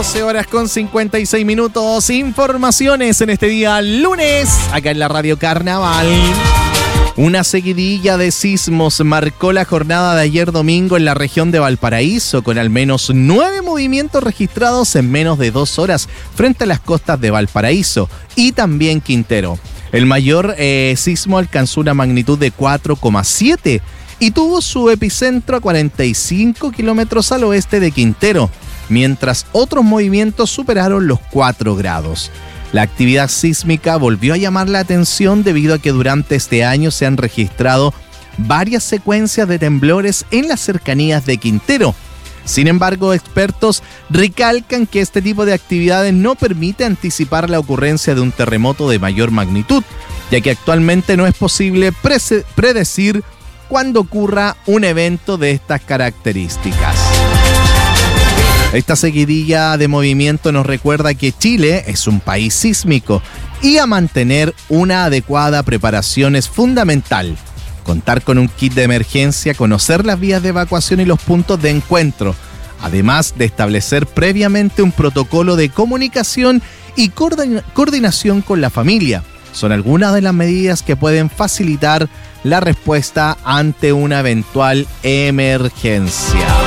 12 horas con 56 minutos. Informaciones en este día lunes, acá en la Radio Carnaval. Una seguidilla de sismos marcó la jornada de ayer domingo en la región de Valparaíso, con al menos 9 movimientos registrados en menos de 2 horas frente a las costas de Valparaíso y también Quintero. El mayor sismo alcanzó una magnitud de 4,7 y tuvo su epicentro a 45 kilómetros al oeste de Quintero, mientras otros movimientos superaron los 4 grados. La actividad sísmica volvió a llamar la atención debido a que durante este año se han registrado varias secuencias de temblores en las cercanías de Quintero. Sin embargo, expertos recalcan que este tipo de actividades no permite anticipar la ocurrencia de un terremoto de mayor magnitud, ya que actualmente no es posible predecir cuándo ocurra un evento de estas características. Esta seguidilla de movimiento nos recuerda que Chile es un país sísmico y a mantener una adecuada preparación es fundamental. Contar con un kit de emergencia, conocer las vías de evacuación y los puntos de encuentro, además de establecer previamente un protocolo de comunicación y coordinación con la familia. Son algunas de las medidas que pueden facilitar la respuesta ante una eventual emergencia.